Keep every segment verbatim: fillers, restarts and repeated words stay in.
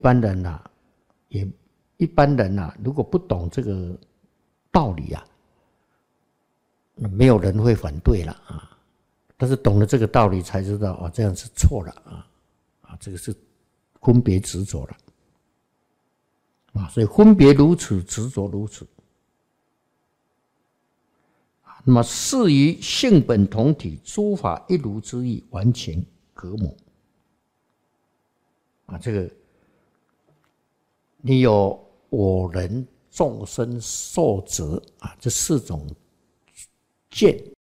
般人啊，也一般人啊，如果不懂这个道理啊，那没有人会反对了啊。但是懂了这个道理，才知道啊，这样是错了啊啊，这个是分别执着了啊。所以分别如此，执着如此。那么是于性本同体，诸法一如之意，完全隔膜啊。这个你有我人众生寿者啊，这四种见。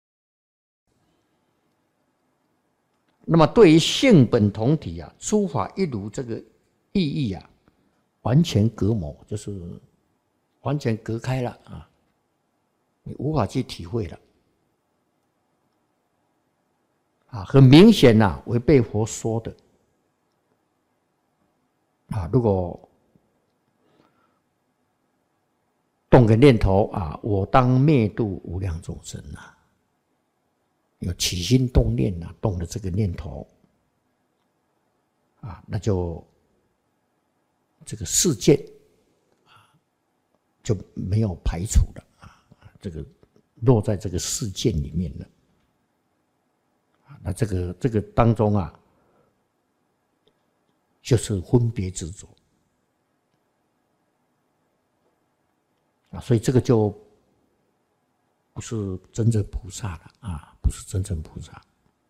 那么对于性本同体啊，诸法一如这个意义啊，完全隔膜，就是完全隔开了啊，你无法去体会了啊，很明显呐、啊，违背佛说的啊。如果动个念头啊，我当灭度无量众生啊，有起心动念呐、啊，动了这个念头啊，那就这个世界啊就没有排除了啊，这个落在这个世界里面了啊。那这个这个当中啊，就是分别执着啊，所以这个就不是真正菩萨了啊，不是真正菩萨。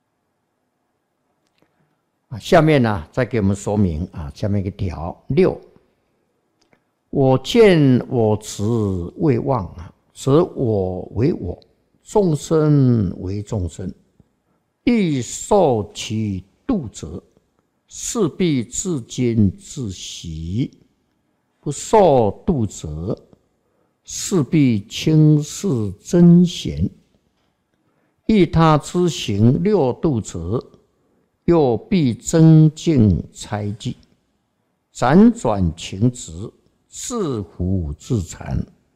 啊，下面呢，再给我们说明啊，下面一个条六，我见我执未忘啊，则我为我，众生为众生，欲受其度者，势必自矜自喜；不受度者，势必轻视真贤。欲他之行六度者，又必增进猜忌，辗转情执，自胡自残。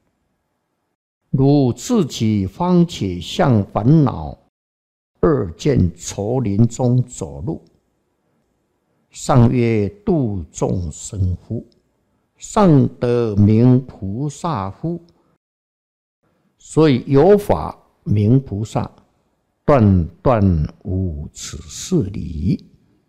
如自己方且向烦恼二见丛林中走路，尚曰度众生乎？尚得名菩萨乎？所以有法名菩萨，断断无此事理。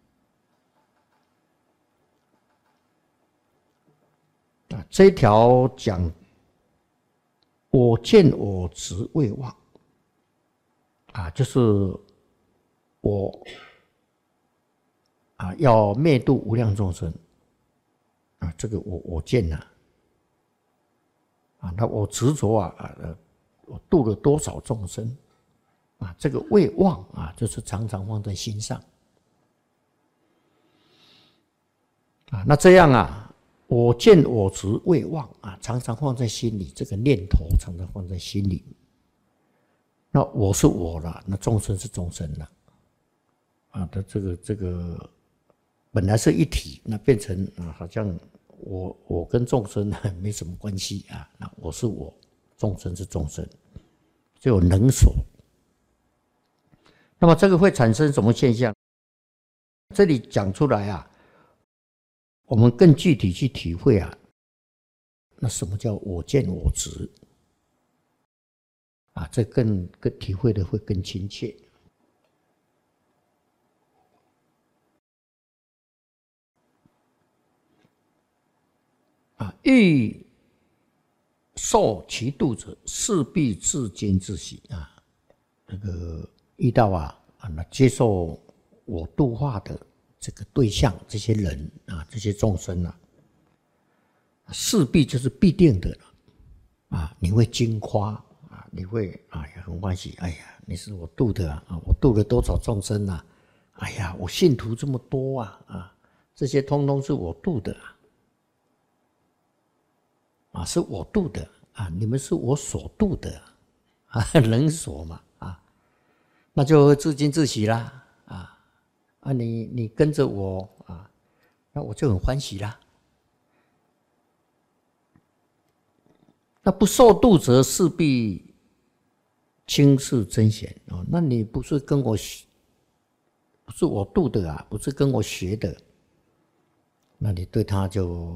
啊，这一条讲我见我执未忘啊，就是我啊要灭度无量众生啊，这个我我见呐啊，那我执着啊啊，我度了多少众生啊，这个未忘啊，就是常常放在心上啊。那这样啊，我见我执未忘啊，常常放在心里，这个念头常常放在心里。那我是我了，那众生是众生了啊，的这个这个本来是一体，那变成啊，好像我我跟众生没什么关系啊，那我是我，众生是众生，就有能所。那么这个会产生什么现象？这里讲出来啊，我们更具体去体会啊，那什么叫我见我执啊？这更更体会的会更亲切。啊，欲受其度者，势必自矜自喜啊。这个遇到啊啊，那接受我度化的这个对象，这些人啊，这些众生啊，势必就是必定的了啊！你会惊夸啊，你会哎呀很欢喜，哎呀，你是我度的啊，我度了多少众生啊？哎呀，我信徒这么多啊啊，这些通通是我度的啊。啊，是我度的啊，你们是我所度的啊，人所嘛啊，那就自矜自喜啦啊啊，你你跟着我啊，那我就很欢喜啦。那不受度者，势必轻视真贤哦。那你不是跟我，不是我度的啊，不是跟我学的， 那你对他就